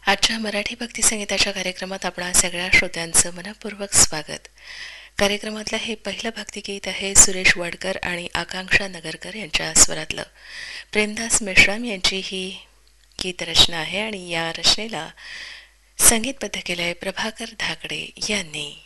आजच्या मराठी भक्ती संगीताच्या कार्यक्रमात आपणा सगळ्या श्रोत्यांचं मनपूर्वक स्वागत. कार्यक्रमातलं हे पहिलं भक्तिगीत आहे सुरेश वाडकर आणि आकांक्षा नगरकर यांच्या स्वरातलं. प्रेमदास मेश्राम यांची ही गीतरचना आहे आणि या रचनेला संगीतबद्ध केलंय प्रभाकर धाकडे यांनी.